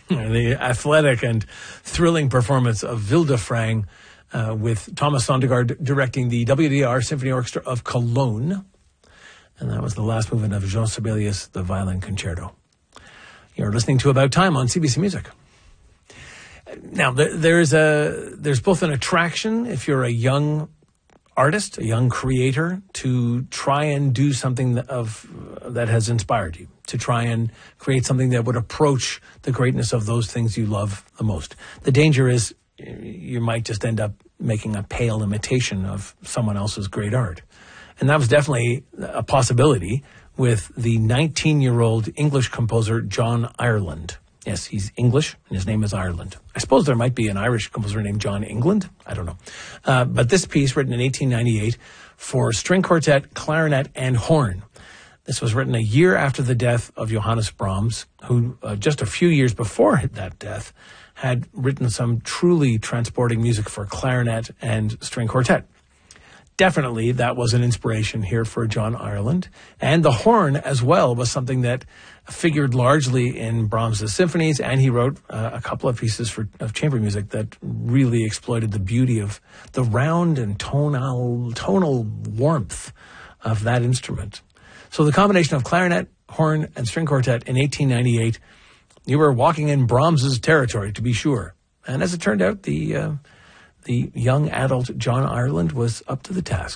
The athletic and thrilling performance of Wilde Frang with Thomas Sondergaard directing the WDR Symphony Orchestra of Cologne. And that was the last movement of Jean Sibelius, the Violin Concerto. You're listening to About Time on CBC Music. Now, there's both an attraction, if you're a young artist, a young creator, to try and do something that has inspired you, to try and create something that would approach the greatness of those things you love the most. The danger is you might just end up making a pale imitation of someone else's great art. And that was definitely a possibility with the 19-year-old English composer John Ireland. Yes, he's English, and his name is Ireland. I suppose there might be an Irish composer named John England. I don't know. But this piece, written in 1898 for string quartet, clarinet, and horn. This was written a year after the death of Johannes Brahms, who just a few years before that death had written some truly transporting music for clarinet and string quartet. Definitely, that was an inspiration here for John Ireland. And the horn as well was something that figured largely in Brahms' symphonies, and he wrote a couple of pieces of chamber music that really exploited the beauty of the round and tonal warmth of that instrument. So the combination of clarinet, horn, and string quartet in 1898, you were walking in Brahms' territory, to be sure. And as it turned out, the young adult John Ireland was up to the task.